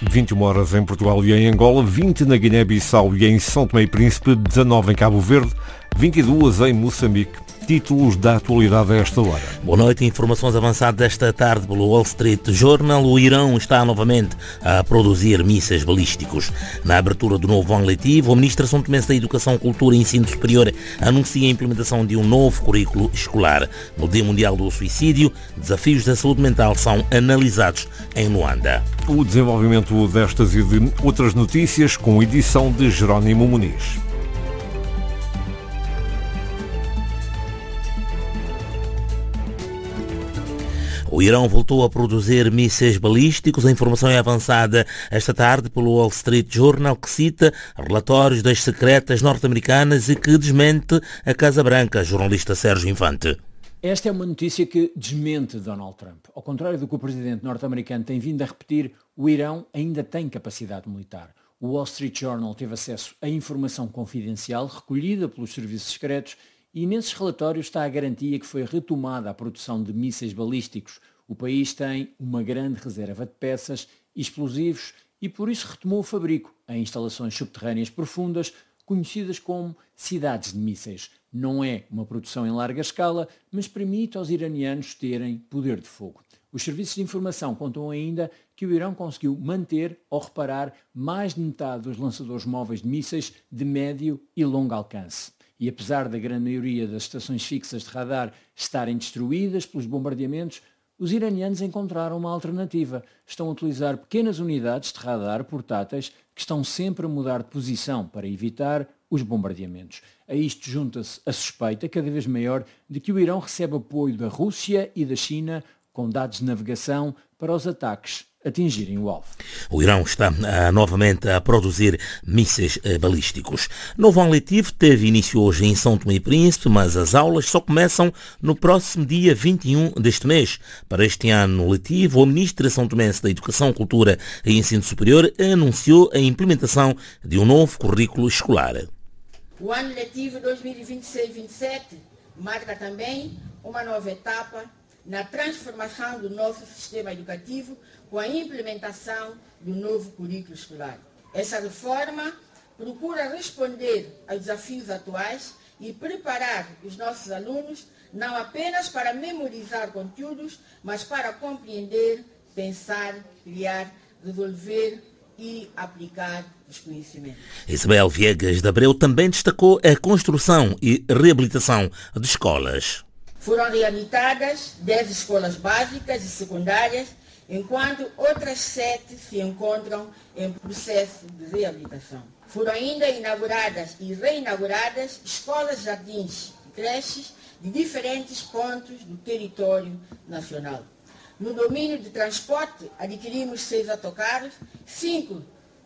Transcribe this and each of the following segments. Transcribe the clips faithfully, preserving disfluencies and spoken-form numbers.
vinte e uma horas em Portugal e em Angola, vinte na Guiné-Bissau e em São Tomé e Príncipe, dezanove em Cabo Verde, vinte e duas em Moçambique. Títulos da atualidade a esta hora. Boa noite. Informações avançadas desta tarde pelo Wall Street Journal. O Irão está novamente a produzir mísseis balísticos. Na abertura do novo ano letivo, a Ministra São Tomense da Educação, Cultura e Ensino Superior anuncia a implementação de um novo currículo escolar. No Dia Mundial do Suicídio, desafios da saúde mental são analisados em Luanda. O desenvolvimento destas e de outras notícias com edição de Jerónimo Muniz. O Irão voltou a produzir mísseis balísticos. A informação é avançada esta tarde pelo Wall Street Journal, que cita relatórios das secretas norte-americanas e que desmente a Casa Branca. Jornalista Sérgio Infante. Esta é uma notícia que desmente Donald Trump. Ao contrário do que o presidente norte-americano tem vindo a repetir, o Irão ainda tem capacidade militar. O Wall Street Journal teve acesso a informação confidencial recolhida pelos serviços secretos e nesses relatórios está a garantia que foi retomada a produção de mísseis balísticos. O país tem uma grande reserva de peças e explosivos e por isso retomou o fabrico em instalações subterrâneas profundas, conhecidas como cidades de mísseis. Não é uma produção em larga escala, mas permite aos iranianos terem poder de fogo. Os serviços de informação contam ainda que o Irão conseguiu manter ou reparar mais de metade dos lançadores móveis de mísseis de médio e longo alcance. E apesar da grande maioria das estações fixas de radar estarem destruídas pelos bombardeamentos, os iranianos encontraram uma alternativa. Estão a utilizar pequenas unidades de radar portáteis que estão sempre a mudar de posição para evitar os bombardeamentos. A isto junta-se a suspeita cada vez maior de que o Irão recebe apoio da Rússia e da China com dados de navegação para os ataques atingirem o alvo. O Irão está uh, novamente a produzir mísseis uh, balísticos. Novo ano letivo teve início hoje em São Tomé e Príncipe, mas as aulas só começam no próximo dia vinte e um deste mês. Para este ano letivo, a Ministra São Tomense da Educação, Cultura e Ensino Superior anunciou a implementação de um novo currículo escolar. O ano letivo dois mil e vinte e seis vinte e sete marca também uma nova etapa na transformação do nosso sistema educativo com a implementação do novo currículo escolar. Essa reforma procura responder aos desafios atuais e preparar os nossos alunos não apenas para memorizar conteúdos, mas para compreender, pensar, criar, resolver e aplicar os conhecimentos. Isabel Viegas de Abreu também destacou a construção e reabilitação de escolas. Foram reabilitadas dez escolas básicas e secundárias, enquanto outras sete se encontram em processo de reabilitação. Foram ainda inauguradas e reinauguradas escolas, jardins e creches de diferentes pontos do território nacional. No domínio de transporte, adquirimos seis autocarros, cinco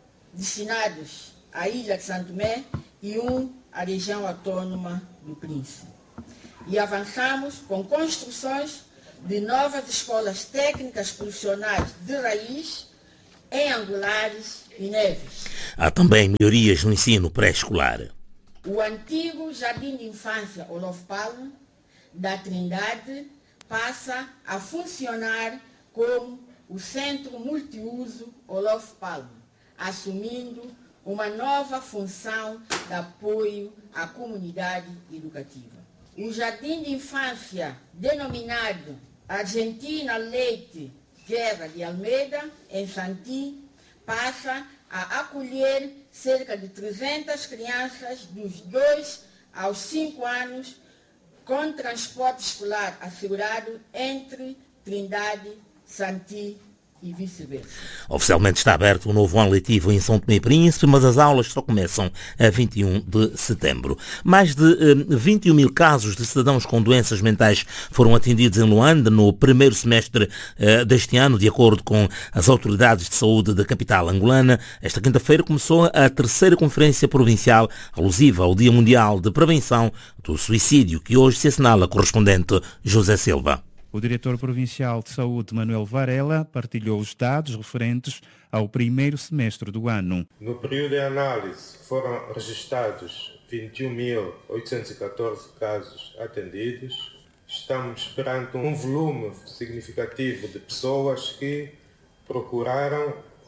destinados à ilha de São Tomé e um à região autônoma do Príncipe. E avançamos com construções de novas escolas técnicas profissionais de raiz em Angulares e Neves. Há também melhorias no ensino pré-escolar. O antigo Jardim de Infância Olof Palme da Trindade passa a funcionar como o Centro Multiuso Olof Palme, assumindo uma nova função de apoio à comunidade educativa. O Jardim de Infância, denominado Argentina Leite Guerra de Almeida, em Santim, passa a acolher cerca de trezentas crianças dos dois aos cinco anos com transporte escolar assegurado entre Trindade, Santim e vice-versa. Oficialmente está aberto o novo ano letivo em São Tomé e Príncipe, mas as aulas só começam a vinte e um de setembro. Mais de eh, vinte e um mil casos de cidadãos com doenças mentais foram atendidos em Luanda no primeiro semestre eh, deste ano, de acordo com as autoridades de saúde da capital angolana. Esta quinta-feira começou a terceira conferência provincial alusiva ao Dia Mundial de Prevenção do Suicídio, que hoje se assinala. Correspondente José Silva. O diretor provincial de saúde, Manuel Varela, partilhou os dados referentes ao primeiro semestre do ano. No período de análise foram registrados vinte e um mil oitocentos e catorze casos atendidos. Estamos perante um volume significativo de pessoas que procuraram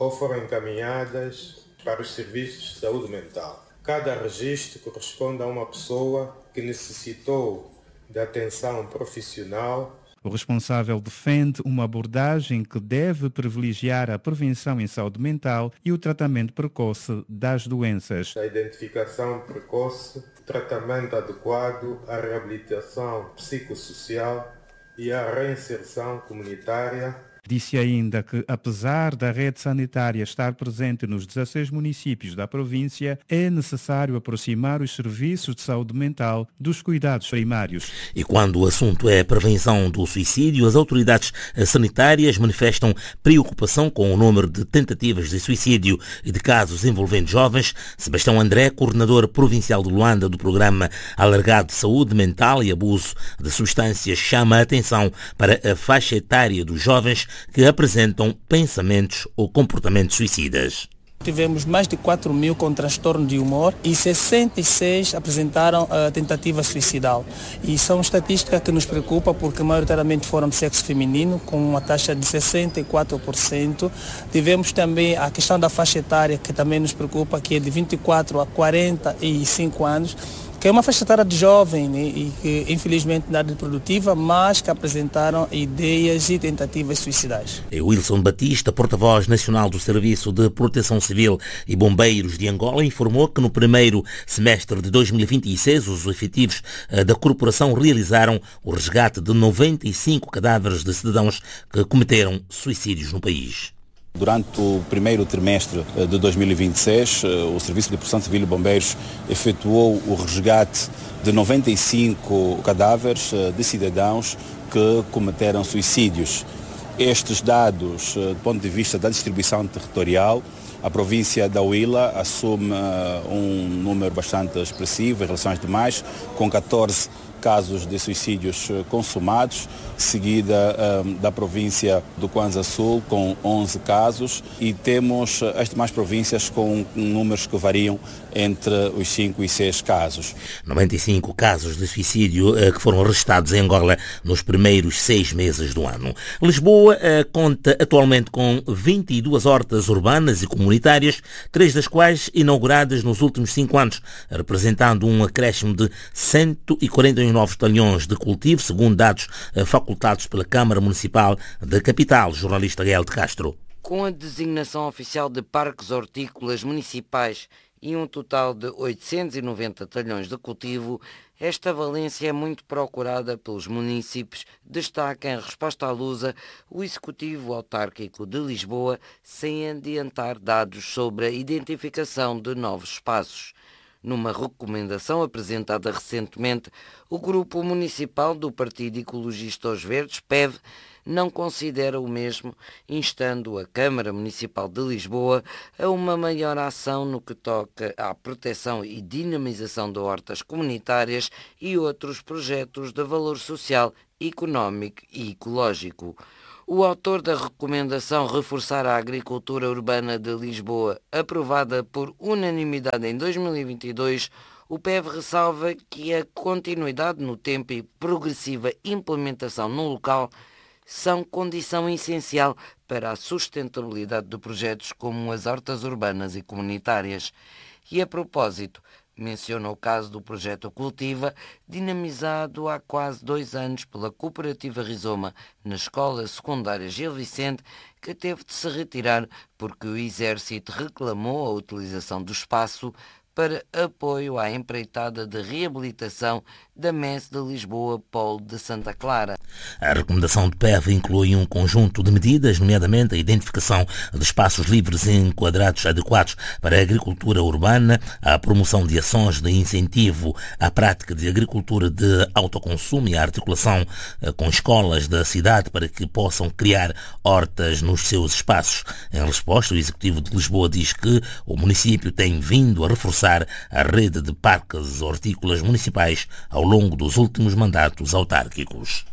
ou foram encaminhadas para os serviços de saúde mental. Cada registro corresponde a uma pessoa que necessitou de atenção profissional. O responsável defende uma abordagem que deve privilegiar a prevenção em saúde mental e o tratamento precoce das doenças. A identificação precoce, o tratamento adequado, a reabilitação psicossocial e a reinserção comunitária. Disse ainda que, apesar da rede sanitária estar presente nos dezesseis municípios da província, é necessário aproximar os serviços de saúde mental dos cuidados primários. E quando o assunto é a prevenção do suicídio, as autoridades sanitárias manifestam preocupação com o número de tentativas de suicídio e de casos envolvendo jovens. Sebastião André, coordenador provincial de Luanda do Programa Alargado de Saúde Mental e Abuso de Substâncias, chama a atenção para a faixa etária dos jovens que apresentam pensamentos ou comportamentos suicidas. Tivemos mais de quatro mil com transtorno de humor e sessenta e seis apresentaram a tentativa suicidal. E são estatísticas que nos preocupam porque maioritariamente foram de sexo feminino, com uma taxa de sessenta e quatro por cento. Tivemos também a questão da faixa etária, que também nos preocupa, que é de vinte e quatro a quarenta e cinco anos, que é uma faixa etária de jovem, né, e que infelizmente na área produtiva, mas que apresentaram ideias e tentativas suicidais. Wilson Batista, porta-voz nacional do Serviço de Proteção Civil e Bombeiros de Angola, informou que no primeiro semestre de dois mil e vinte e seis os efetivos da corporação realizaram o resgate de noventa e cinco cadáveres de cidadãos que cometeram suicídios no país. Durante o primeiro trimestre de dois mil e vinte e seis, o Serviço de Proteção Civil e Bombeiros efetuou o resgate de noventa e cinco cadáveres de cidadãos que cometeram suicídios. Estes dados, do ponto de vista da distribuição territorial, a província da Huila assume um número bastante expressivo em relação às demais, com catorze casos de suicídios consumados, seguida um, da província do Kwanza Sul com onze casos, e temos as demais províncias com números que variam entre os cinco e seis casos. noventa e cinco casos de suicídio uh, que foram registrados em Angola nos primeiros seis meses do ano. Lisboa uh, conta atualmente com vinte e duas hortas urbanas e comunitárias, três das quais inauguradas nos últimos cinco anos, representando um acréscimo de cento e quarenta e um novos talhões de cultivo, segundo dados facultados pela Câmara Municipal da capital. Jornalista Gael de Castro. Com a designação oficial de parques hortícolas municipais e um total de oitocentos e noventa talhões de cultivo, esta valência é muito procurada pelos municípios, destaca em resposta à Lusa o Executivo Autárquico de Lisboa, sem adiantar dados sobre a identificação de novos espaços. Numa recomendação apresentada recentemente, o Grupo Municipal do Partido Ecologista aos Verdes, P E V, não considera o mesmo, instando a Câmara Municipal de Lisboa a uma maior ação no que toca à proteção e dinamização de hortas comunitárias e outros projetos de valor social, económico e ecológico. O autor da recomendação Reforçar a Agricultura Urbana de Lisboa, aprovada por unanimidade em dois mil e vinte e dois, o P E V ressalva que a continuidade no tempo e progressiva implementação no local são condição essencial para a sustentabilidade de projetos como as hortas urbanas e comunitárias. E a propósito, menciona o caso do projeto Cultiva, dinamizado há quase dois anos pela Cooperativa Rizoma na Escola Secundária Gil Vicente, que teve de se retirar porque o Exército reclamou a utilização do espaço para apoio à empreitada de reabilitação da M E S de Lisboa, Polo de Santa Clara. A recomendação de P E V inclui um conjunto de medidas, nomeadamente a identificação de espaços livres e enquadrados adequados para a agricultura urbana, a promoção de ações de incentivo à prática de agricultura de autoconsumo e a articulação com escolas da cidade para que possam criar hortas nos seus espaços. Em resposta, o Executivo de Lisboa diz que o município tem vindo a reforçar a rede de parques hortícolas municipais ao longo dos últimos mandatos autárquicos.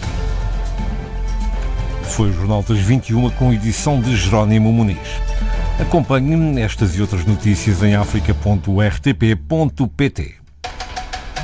Foi o Jornal das vinte e uma com edição de Jerónimo Muniz. Acompanhe estas e outras notícias em africa ponto r t p ponto p t.